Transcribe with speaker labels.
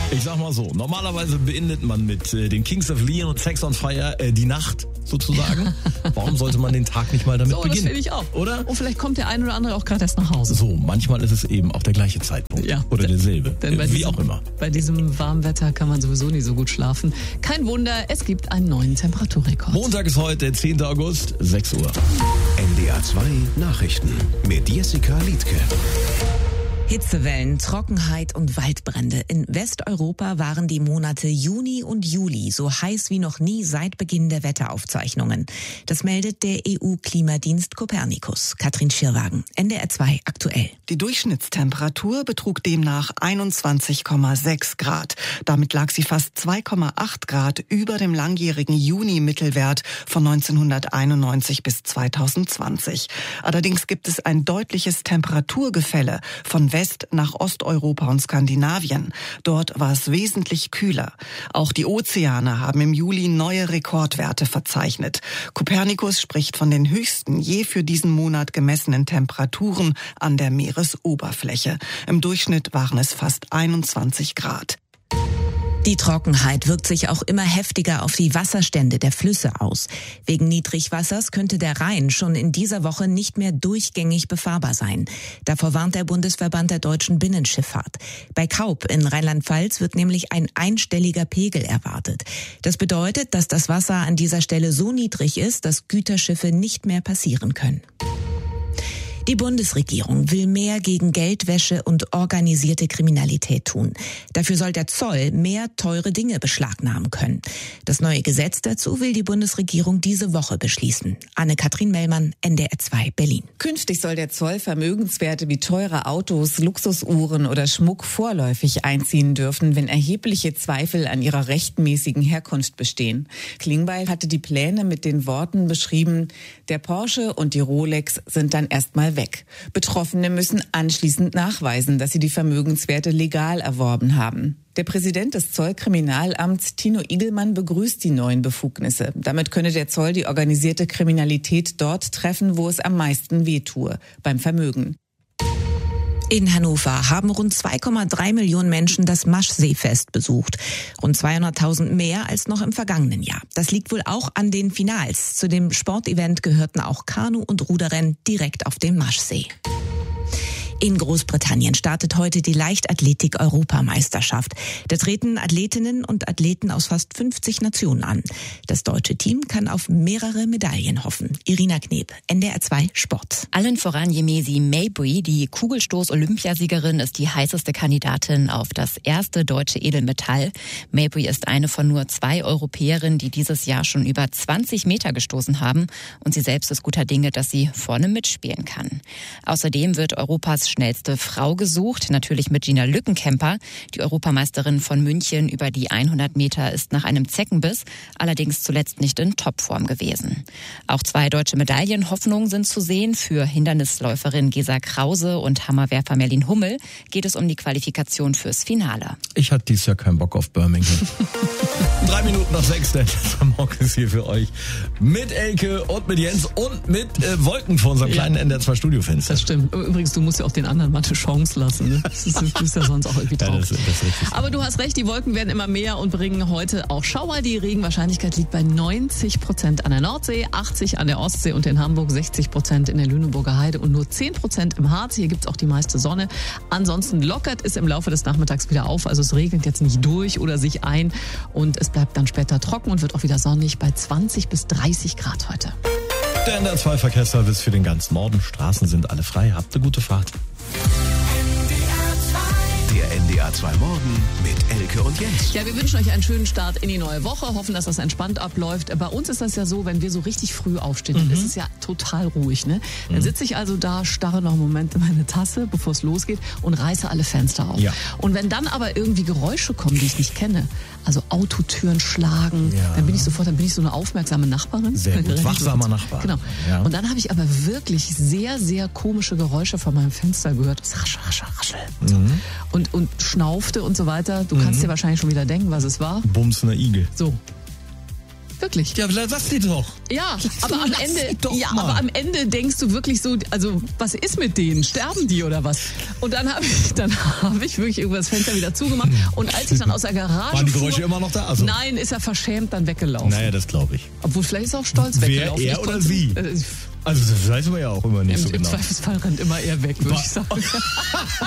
Speaker 1: Ich sag mal so, normalerweise beendet man mit den Kings of Leon und Sex on Fire die Nacht sozusagen. Warum sollte man den Tag nicht mal damit beginnen?
Speaker 2: Das finde ich auch.
Speaker 1: Oder?
Speaker 2: Und vielleicht kommt der ein oder andere auch gerade erst nach Hause.
Speaker 1: So, manchmal ist es eben auch der gleiche Zeitpunkt.
Speaker 2: Ja.
Speaker 1: Oder derselbe. Wie auch immer.
Speaker 2: Bei diesem warmen Wetter kann man sowieso nie so gut schlafen. Kein Wunder, es gibt einen neuen Temperaturrekord.
Speaker 1: Montag ist heute, der 10. August, 6 Uhr.
Speaker 3: NDR 2 Nachrichten mit Jessica Liedtke.
Speaker 4: Hitzewellen, Trockenheit und Waldbrände. In Westeuropa waren die Monate Juni und Juli so heiß wie noch nie seit Beginn der Wetteraufzeichnungen. Das meldet der EU-Klimadienst Copernicus. Katrin Schirwagen, NDR 2 aktuell.
Speaker 5: Die Durchschnittstemperatur betrug demnach 21,6 Grad. Damit lag sie fast 2,8 Grad über dem langjährigen Juni-Mittelwert von 1991 bis 2020. Allerdings gibt es ein deutliches Temperaturgefälle von West nach Osteuropa und Skandinavien. Dort war es wesentlich kühler. Auch die Ozeane haben im Juli neue Rekordwerte verzeichnet. Copernicus spricht von den höchsten je für diesen Monat gemessenen Temperaturen an der Meeresoberfläche. Im Durchschnitt waren es fast 21 Grad.
Speaker 4: Die Trockenheit wirkt sich auch immer heftiger auf die Wasserstände der Flüsse aus. Wegen Niedrigwassers könnte der Rhein schon in dieser Woche nicht mehr durchgängig befahrbar sein. Davor warnt der Bundesverband der deutschen Binnenschifffahrt. Bei Kaub in Rheinland-Pfalz wird nämlich ein einstelliger Pegel erwartet. Das bedeutet, dass das Wasser an dieser Stelle so niedrig ist, dass Güterschiffe nicht mehr passieren können. Die Bundesregierung will mehr gegen Geldwäsche und organisierte Kriminalität tun. Dafür soll der Zoll mehr teure Dinge beschlagnahmen können. Das neue Gesetz dazu will die Bundesregierung diese Woche beschließen. Anne-Kathrin Mellmann, NDR 2 Berlin.
Speaker 6: Künftig soll der Zoll Vermögenswerte wie teure Autos, Luxusuhren oder Schmuck vorläufig einziehen dürfen, wenn erhebliche Zweifel an ihrer rechtmäßigen Herkunft bestehen. Klingbeil hatte die Pläne mit den Worten beschrieben: Der Porsche und die Rolex sind dann erstmal weg. Betroffene müssen anschließend nachweisen, dass sie die Vermögenswerte legal erworben haben. Der Präsident des Zollkriminalamts, Tino Igelmann, begrüßt die neuen Befugnisse. Damit könne der Zoll die organisierte Kriminalität dort treffen, wo es am meisten wehtue, beim Vermögen.
Speaker 4: In Hannover haben rund 2,3 Millionen Menschen das Maschseefest besucht. Rund 200.000 mehr als noch im vergangenen Jahr. Das liegt wohl auch an den Finals. Zu dem Sportevent gehörten auch Kanu- und Ruderrennen direkt auf dem Maschsee. In Großbritannien startet heute die Leichtathletik-Europameisterschaft. Da treten Athletinnen und Athleten aus fast 50 Nationen an. Das deutsche Team kann auf mehrere Medaillen hoffen. Irina Kneb, NDR 2 Sport.
Speaker 7: Allen voran Yemesi Mabry, die Kugelstoß-Olympiasiegerin, ist die heißeste Kandidatin auf das erste deutsche Edelmetall. Mabry ist eine von nur 2 Europäerinnen, die dieses Jahr schon über 20 Meter gestoßen haben. Und sie selbst ist guter Dinge, dass sie vorne mitspielen kann. Außerdem wird Europas schnellste Frau gesucht, natürlich mit Gina Lückenkämper. Die Europameisterin von München über die 100 Meter ist nach einem Zeckenbiss allerdings zuletzt nicht in Topform gewesen. Auch 2 deutsche Medaillenhoffnungen sind zu sehen. Für Hindernisläuferin Gesa Krause und Hammerwerfer Merlin Hummel geht es um die Qualifikation fürs Finale.
Speaker 1: Ich hatte dieses Jahr keinen Bock auf Birmingham. 3 Minuten nach 6, der Morgen ist hier für euch mit Elke und mit Jens und mit Wolken vor unserem kleinen NDR 2 Studiofenster.
Speaker 2: Das stimmt. Übrigens, du musst ja auch den anderen mal eine Chance lassen. Ne? Das ist ja sonst auch irgendwie traurig.
Speaker 1: Ja, das ist richtig.
Speaker 2: Aber du hast recht, die Wolken werden immer mehr und bringen heute auch Schauer. Die Regenwahrscheinlichkeit liegt bei 90% an der Nordsee, 80% an der Ostsee und in Hamburg, 60% in der Lüneburger Heide und nur 10% im Harz. Hier gibt's auch die meiste Sonne. Ansonsten lockert es im Laufe des Nachmittags wieder auf. Also es regnet jetzt nicht durch oder sich ein und es bleibt dann später trocken und wird auch wieder sonnig bei 20 bis 30 Grad heute.
Speaker 1: Der NDR 2 Verkehrsservice für den ganzen Norden. Straßen sind alle frei. Habt eine gute Fahrt.
Speaker 3: Der NDR 2 Morgen mit Elke und Jens.
Speaker 2: Ja, wir wünschen euch einen schönen Start in die neue Woche, hoffen, dass das entspannt abläuft. Bei uns ist das ja so, wenn wir so richtig früh aufstehen, dann ist es ja total ruhig. Ne? Dann sitze ich also da, starre noch einen Moment in meine Tasse, bevor es losgeht und reiße alle Fenster auf.
Speaker 1: Ja.
Speaker 2: Und wenn dann aber irgendwie Geräusche kommen, die ich nicht kenne, also Autotüren schlagen, dann bin ich so eine aufmerksame Nachbarin.
Speaker 1: Sehr gut, wachsamer Nachbar.
Speaker 2: Genau.
Speaker 1: Ja.
Speaker 2: Und dann habe ich aber wirklich sehr, sehr komische Geräusche von meinem Fenster gehört. Das raschel, raschel, raschel. Und, so. Und schnaufte und so weiter. Du kannst dir wahrscheinlich schon wieder denken, was es war.
Speaker 1: Bumsender Igel.
Speaker 2: So. Wirklich.
Speaker 1: Ja, lass die doch.
Speaker 2: Ja, aber
Speaker 1: mal.
Speaker 2: aber am Ende denkst du wirklich so, also was ist mit denen? Sterben die oder was? Und dann habe ich wirklich irgendwas das Fenster wieder zugemacht. Und als ich dann aus der Garage
Speaker 1: Waren die Geräusche immer noch da? Also,
Speaker 2: nein, ist er verschämt dann weggelaufen.
Speaker 1: naja, das glaube ich.
Speaker 2: Obwohl vielleicht ist er auch stolz weggelaufen.
Speaker 1: Er oder sie? Also das weiß man ja auch immer nicht so
Speaker 2: Im
Speaker 1: genau.
Speaker 2: Zweifelsfall rennt immer er weg, würde ich sagen.